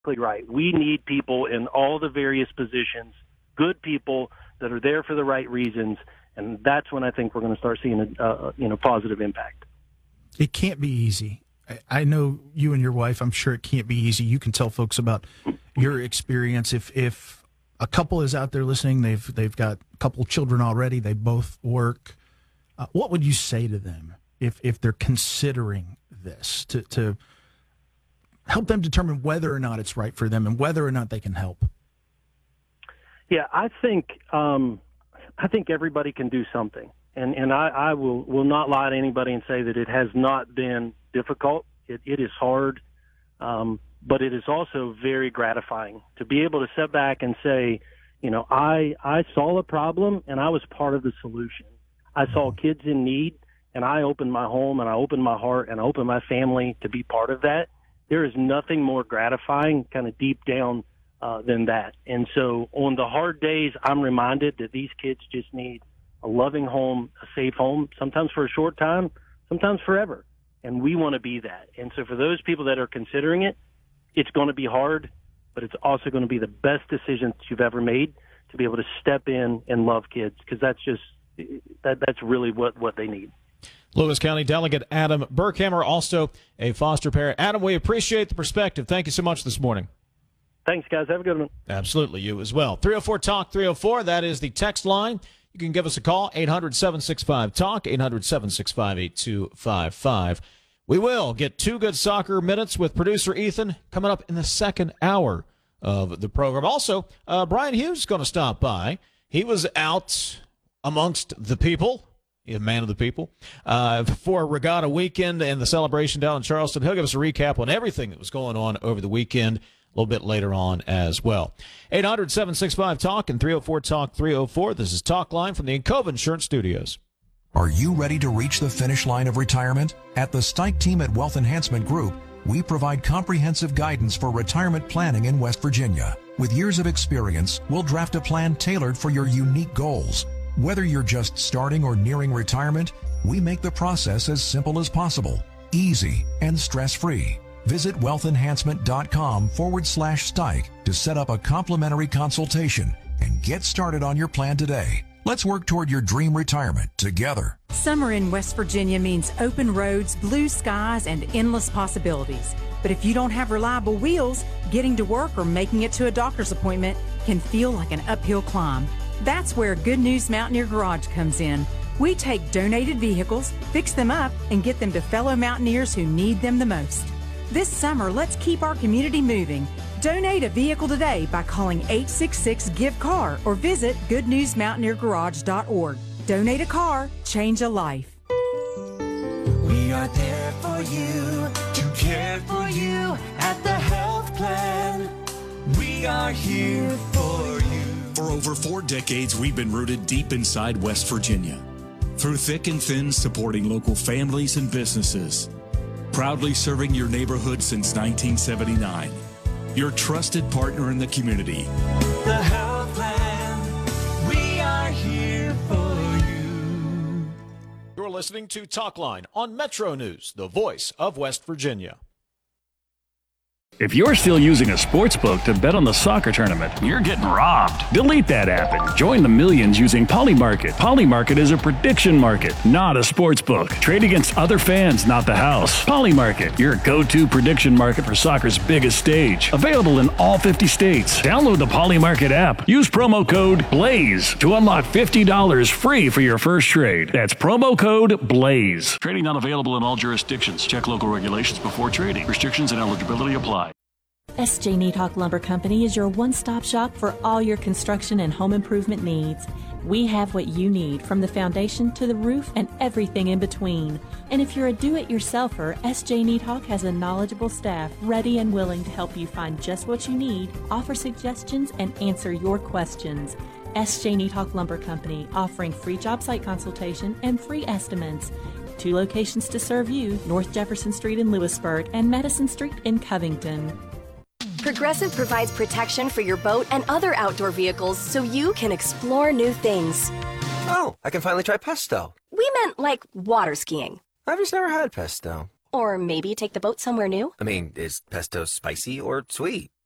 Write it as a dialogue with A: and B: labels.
A: right. We need people in all the various positions, good people that are there for the right reasons, and that's when I think we're going to start seeing a positive impact.
B: It can't be easy. I know you and your wife, I'm sure it can't be easy. You can tell folks about your experience. If a couple is out there listening, they've got a couple children already, they both work, what would you say to them if they're considering this to help them determine whether or not it's right for them and whether or not they can help?
A: Yeah, I think everybody can do something. And I will not lie to anybody and say that it has not been difficult. It is hard, but it is also very gratifying to be able to sit back and say, I saw a problem and I was part of the solution. I saw kids in need and I opened my home and I opened my heart and I opened my family to be part of that. There is nothing more gratifying kind of deep down than that. And so on the hard days, I'm reminded that these kids just need a loving home, a safe home, sometimes for a short time, sometimes forever. And we want to be that. And so for those people that are considering it, it's going to be hard, but it's also going to be the best decision that you've ever made to be able to step in and love kids, because that's really what they need.
C: Lewis County Delegate Adam Burkhammer, also a foster parent. Adam, we appreciate the perspective. Thank you so much this morning.
A: Thanks, guys. Have a good one.
C: Absolutely. You as well. 304-TALK-304. That is the text line. You can give us a call, 800-765-TALK, 800-765-8255. We will get 2 good soccer minutes with producer Ethan coming up in the second hour of the program. Also, Brian Hughes is going to stop by. He was out amongst the people, a man of the people, for Regatta Weekend and the celebration down in Charleston. He'll give us a recap on everything that was going on over the weekend a little bit later on as well. 800-765-TALK and 304-TALK-304. This is Talk Line from the Encova Insurance Studios.
D: Are you ready to reach the finish line of retirement? At the Stike team at Wealth Enhancement Group, we provide comprehensive guidance for retirement planning in West Virginia. With years of experience, we'll draft a plan tailored for your unique goals. Whether you're just starting or nearing retirement, we make the process as simple as possible, easy, and stress-free. Visit wealthenhancement.com/Stike to set up a complimentary consultation and get started on your plan today. Let's work toward your dream retirement together.
E: Summer in West Virginia means open roads, blue skies, and endless possibilities. But if you don't have reliable wheels, getting to work or making it to a doctor's appointment can feel like an uphill climb. That's where Good News Mountaineer Garage comes in. We take donated vehicles, fix them up, and get them to fellow mountaineers who need them the most. This summer, let's keep our community moving. Donate a vehicle today by calling 866-GIVE-CAR or visit goodnewsmountaineergarage.org. Donate a car, change a life.
F: We are there for you, to care for you at the health plan. We are here for you.
G: For over 4 decades, we've been rooted deep inside West Virginia. Through thick and thin, supporting local families and businesses. Proudly serving your neighborhood since 1979. Your trusted partner in the community.
F: The health plan, we are here for you.
C: You're listening to Talk Line on Metro News, the voice of West Virginia.
H: If you're still using a sports book to bet on the soccer tournament, you're getting robbed. Delete that app and join the millions using Polymarket. Polymarket is a prediction market, not a sports book. Trade against other fans, not the house. Polymarket, your go-to prediction market for soccer's biggest stage. Available in all 50 states. Download the Polymarket app. Use promo code BLAZE to unlock $50 free for your first trade. That's promo code BLAZE. Trading not available in all jurisdictions. Check local regulations before trading. Restrictions and eligibility apply.
I: S.J. Needhawk Lumber Company is your one-stop shop for all your construction and home improvement needs. We have what you need, from the foundation to the roof and everything in between. And if you're a do-it-yourselfer, S.J. Needhawk has a knowledgeable staff ready and willing to help you find just what you need, offer suggestions, and answer your questions. S.J. Needhawk Lumber Company, offering free job site consultation and free estimates. 2 locations to serve you, North Jefferson Street in Lewisburg and Madison Street in Covington.
J: Progressive provides protection for your boat and other outdoor vehicles so you can explore new things.
K: Oh, I can finally try pesto.
J: We meant like water skiing.
K: I've just never had pesto.
J: Or maybe take the boat somewhere new.
K: I mean, is pesto spicy or sweet?